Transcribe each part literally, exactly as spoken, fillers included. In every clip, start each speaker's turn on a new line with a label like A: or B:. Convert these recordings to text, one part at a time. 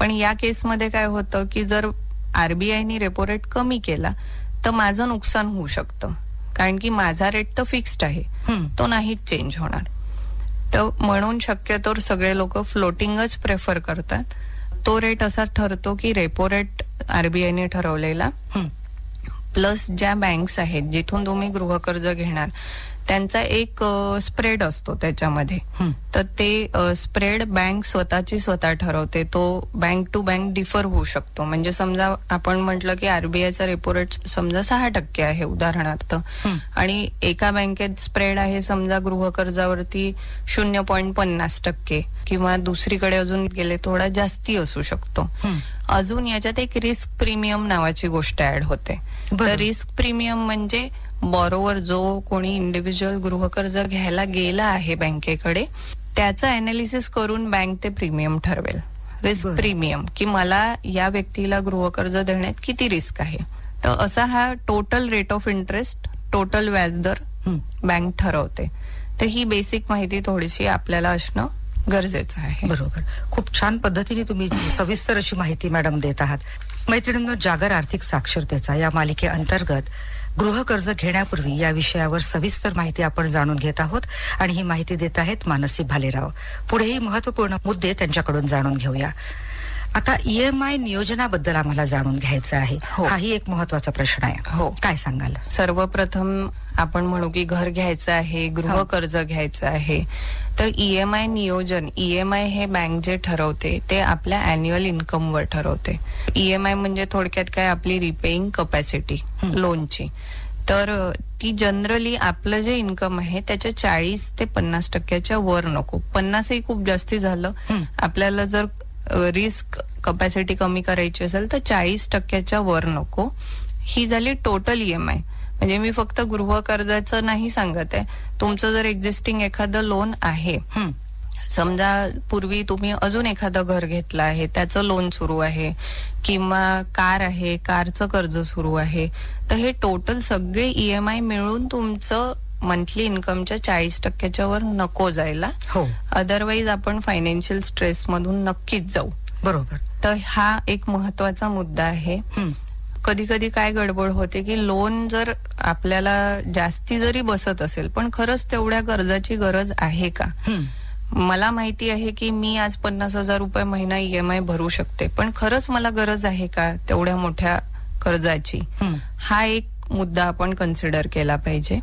A: पण या केसमध्ये काय होतं की जर आरबीआयने रेपो रेट कमी केला तर माझं नुकसान होऊ शकतं, कारण की माझा रेट तर फिक्स्ड आहे, तो नाहीच चेंज होणार. तर म्हणून शक्यतो सगळे लोक फ्लोटिंगच प्रेफर करतात. तो रेट असा ठरतो की रेपो रेट आरबीआयने ठरवलेला प्लस ज्या बँक्स आहेत जिथून तुम्ही गृहकर्ज घेणार त्यांचा एक स्प्रेड असतो त्याच्यामध्ये. तर ते स्प्रेड बँक स्वतःची स्वतः ठरवते. तो बँक टू बँक डिफर होऊ शकतो. म्हणजे समजा आपण म्हटलं की आरबीआयचा रेपो रेट समजा सहा टक्के आहे उदाहरणार्थ, आणि एका बँकेत स्प्रेड आहे समजा गृहकर्जावरती शून्य पॉईंट पन्नास टक्के, किंवा दुसरीकडे अजून गेले थोडा जास्ती असू शकतो. अजून याच्यात एक रिस्क प्रीमियम नावाची गोष्ट ऍड होते. तर रिस्क प्रीमियम म्हणजे बॉरोवर जो कोणी इंडिव्हिज्युअल गृहकर्ज घ्यायला गेला आहे बँकेकडे त्याचं अनालिसिस करून बँक ते प्रीमियम ठरवेल. रिस्क प्रीमियम की मला या व्यक्तीला गृहकर्ज देण्यात किती रिस्क आहे. तर असा हा total rate of interest, total व्याजदर बँक ठरवते. तर ही बेसिक माहिती थोडीशी आपल्याला असणं गरजेचं आहे.
B: बरोबर. खूप छान पद्धतीने तुम्ही सविस्तर अशी माहिती मॅडम देत आहात. मैत्रिणींनो, जागर आर्थिक साक्षरतेचा या मालिकेअंतर्गत गृहकर्ज घेण्यापूर्वी या विषयावर सविस्तर माहिती आपण जाणून घेत आहोत आणि ही माहिती देत आहेत मानसी भालेराव. पुढेही महत्वपूर्ण मुद्दे त्यांच्याकडून जाणून घेऊया. आता ईएमआय नियोजनाबद्दल आम्हाला जाणून घ्यायचं आहे. हाही एक महत्वाचा प्रश्न आहे.
A: हो,
B: काय सांगाल?
A: सर्वप्रथम आपण म्हणू की घर घ्यायचं आहे, गृहकर्ज घ्यायचं आहे, तर ईएमआय नियोजन, ईएमआय हे बँक जे ठरवते ते आपल्या अॅन्युअल इन्कमवर ठरवते. ईएमआय म्हणजे थोडक्यात काय, आपली रिपेइंग कपॅसिटी लोनची. तर ती जनरली आपलं जे इन्कम आहे त्याच्या चाळीस ते पन्नास टक्क्याच्या वर नको. पन्नासही खूप जास्ती झालं. आपल्याला जर रिस्क कपॅसिटी कमी करायची असेल तर चाळीस टक्क्याच्या वर नको. ही झाली टोटल ईएमआय. म्हणजे मी फक्त गृहकर्जाचं नाही सांगत आहे, तुमचं जर एक्झिस्टिंग एखादं लोन आहे, समजा पूर्वी तुम्ही अजून एखादं घर घेतलं आहे त्याचं लोन सुरू आहे, किंवा कार आहे, कारचं कर्ज सुरू आहे, तर हे टोटल सगळे ईएमआय मिळून तुमचं मंथली इन्कमच्या चाळीस टक्क्याच्या वर नको जायला.
B: हो,
A: अदरवाईज आपण फायनान्शियल स्ट्रेस मधून नक्कीच जाऊ.
B: बरोबर.
A: तर हा एक महत्वाचा मुद्दा आहे. कधी कधी काय गडबड होते की लोन जर आपल्याला जास्ती जरी बसत असेल पण खरंच तेवढ्या कर्जाची गरज आहे का. मला माहिती आहे की मी आज पन्नास हजार रुपये महिना ईएमआय भरू शकते, पण खरंच मला गरज आहे का तेवढ्या मोठ्या कर्जाची. हा एक मुद्दा आपण कन्सिडर केला पाहिजे.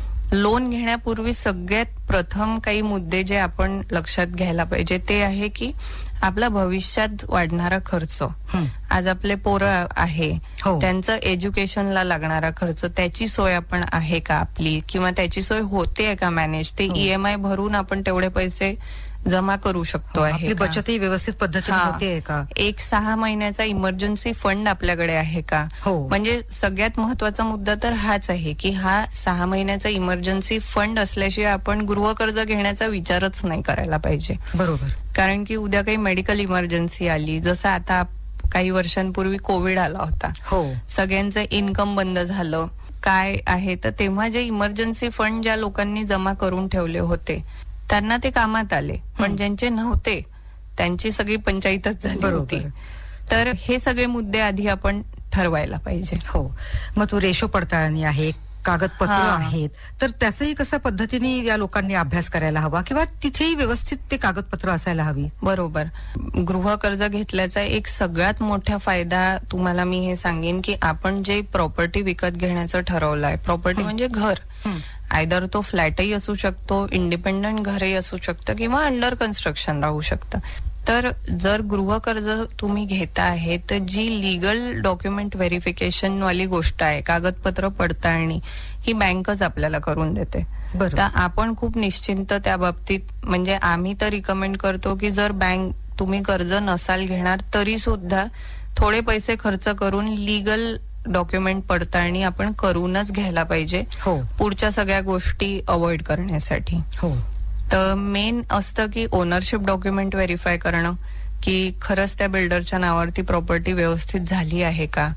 A: लोन घेण्यापूर्वी सगळ्यात प्रथम काही मुद्दे जे आपण लक्षात घ्यायला पाहिजे ते आहे की आपला भविष्यात वाढणारा खर्च, आज आपले पोरं आहे त्यांचं एज्युकेशनला लागणारा खर्च, त्याची सोय आपण आहे का आपली, किंवा त्याची सोय होते का मॅनेज, ते ईएमआय भरून आपण तेवढे पैसे जमा करू शकतो आहे,
B: बचतही व्यवस्थित पद्धतीने होते का,
A: एक सहा महिन्याचा इमर्जन्सी फंड आपल्याकडे आहे का. म्हणजे सगळ्यात महत्वाचा मुद्दा तर हाच आहे की हा सहा महिन्याचा इमर्जन्सी फंड असल्याशिवाय आपण गृहकर्ज घेण्याचा विचारच नाही करायला पाहिजे.
B: बरोबर.
A: कारण की उद्या काही मेडिकल इमर्जन्सी आली, जसं आता काही वर्षांपूर्वी कोविड आला होता,
B: हो,
A: सगळ्यांचं इन्कम बंद झालं काय आहे, तर तेव्हा जे इमर्जन्सी फंड ज्या लोकांनी जमा करून ठेवले होते त्यांना ते कामात आले, पण ज्यांचे नव्हते त्यांची सगळी पंचायतच झाली होती. तर हे सगळे मुद्दे आधी आपण ठरवायला पाहिजे.
B: हो, मग तू रेशो पडताळणी आहे, कागदपत्र आहेत, तर त्याचंही कशा पद्धतीने या लोकांनी अभ्यास करायला हवा, किंवा तिथेही व्यवस्थित ते कागदपत्र असायला हवी.
A: बरोबर. गृहकर्ज घेतल्याचा एक सगळ्यात मोठा फायदा तुम्हाला मी हे सांगेन की आपण जे प्रॉपर्टी विकत घेण्याचं ठरवलंय, प्रॉपर्टी म्हणजे घर, आयदर तो फ्लॅटही असू शकतो, इंडिपेंडंट घरही असू शकतं, किंवा अंडर कन्स्ट्रक्शन राहू शकतं. तर जर गृहकर्ज तुम्ही घेता आहे तर जी लीगल डॉक्युमेंट व्हेरिफिकेशन वाली गोष्ट आहे, कागदपत्र पडताळणी, ही बँकच आपल्याला करून देते. तर आपण खूप निश्चिंत त्या बाबतीत, म्हणजे आम्ही तर रिकमेंड करतो की जर बँक तुम्ही कर्ज नसाल घेणार तरी सुद्धा थोडे पैसे खर्च करून लीगल डॉक्युमेंट पडताळणी आपण करूनच घ्यायला पाहिजे, पुढच्या सगळ्या गोष्टी अवॉइड करण्यासाठी.
B: हो,
A: तर मेन असतं की ओनरशिप डॉक्युमेंट व्हेरीफाय करणं, की खरंच त्या बिल्डरच्या नावावरती प्रॉपर्टी व्यवस्थित झाली आहे का,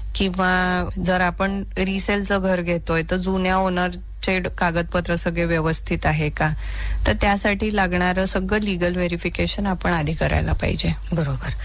A: किंवा जर आपण रिसेलचं घर घेतोय तर जुन्या ओनरचे कागदपत्र सगळे व्यवस्थित आहे का. तर त्यासाठी लागणारं सगळं लिगल व्हेरिफिकेशन आपण आधी करायला पाहिजे.
B: बरोबर.